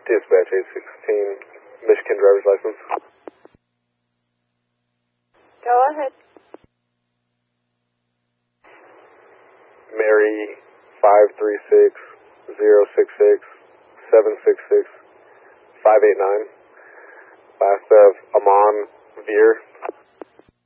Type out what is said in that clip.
Dispatch 816, Michigan driver's license. Go ahead. Mary 536-066-766-589. Last of Amon Veer.